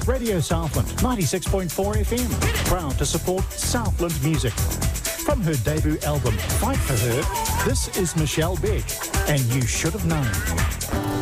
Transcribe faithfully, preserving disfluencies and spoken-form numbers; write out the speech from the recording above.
Radio Southland, ninety-six point four F M, proud to support Southland music. From her debut album, Fight For Her, this is Michelle Beck, and You Should Have Known.